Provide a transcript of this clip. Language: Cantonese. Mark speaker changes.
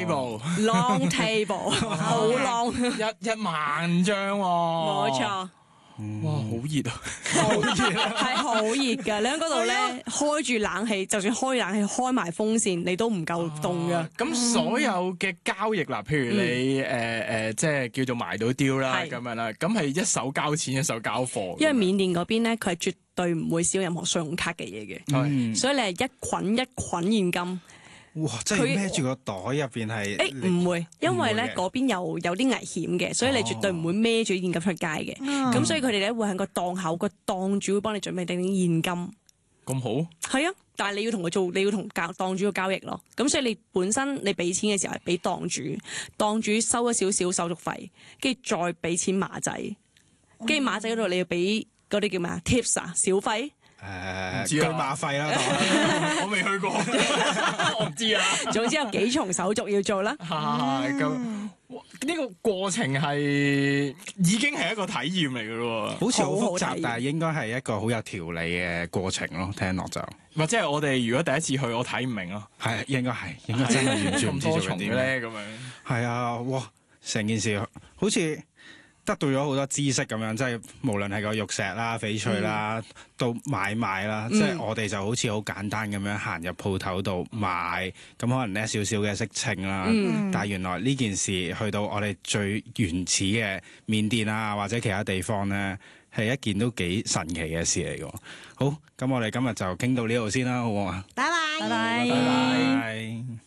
Speaker 1: table，long table，好 long，
Speaker 2: 一萬張喎，
Speaker 1: 冇錯。
Speaker 2: 哇，好熱啊！好熱啊！
Speaker 1: 係好熱㗎，你喺嗰度咧開住冷氣，就算開冷氣開埋風扇，你都唔夠凍㗎。
Speaker 2: 咁所有嘅交易嗱，譬如你即係叫做埋到雕啦咁樣啦，咁係一手交錢一手交貨。
Speaker 1: 因為緬甸嗰邊咧，佢係絕對唔會少任何信用卡嘅嘢嘅，所以你係一捆一捆現金。
Speaker 3: 哇！即係孭住個袋入邊係
Speaker 1: 唔會，因為咧嗰邊有啲危險嘅，所以你絕對唔會孭住現金出街嘅。咁所以佢哋咧會喺個檔口，個檔主會幫你準備定現金。
Speaker 2: 咁好？
Speaker 1: 係啊，但係你要同佢做，你要同檔主個交易咯。咁所以你本身你俾錢嘅時候係俾檔主，檔主收咗少少手續費，跟住再俾錢馬仔，跟住馬仔嗰度你要俾嗰啲叫咩啊 tips 啊小費。
Speaker 3: 車馬費啦，
Speaker 2: 我未去過，我唔知啊。
Speaker 1: 總之有幾重手續要做啦。
Speaker 2: 咁呢個過程係已經係一個體驗嚟嘅咯，
Speaker 3: 好似好複雜，但係應該係一個好有條理嘅過程咯。聽落就，
Speaker 2: 或者係我哋如果第一次去，我睇唔明咯。
Speaker 3: 係應該真係完全唔知做緊啲咩
Speaker 2: 咧咁樣。
Speaker 3: 係啊，哇！成件事好似得到咗好多知識咁樣，即係無論係個玉石啦、翡翠啦，到買賣啦，即係我哋就好似好簡單咁樣行入鋪頭度買，咁可能呢少少嘅色情啦，但係原來呢件事去到我哋最原始嘅緬甸啊，或者其他地方咧，係一件都幾神奇嘅事嚟㗎。好，咁我哋今日就傾到呢度先啦，好唔好啊？
Speaker 4: 拜拜。
Speaker 1: 拜拜。
Speaker 3: 拜拜。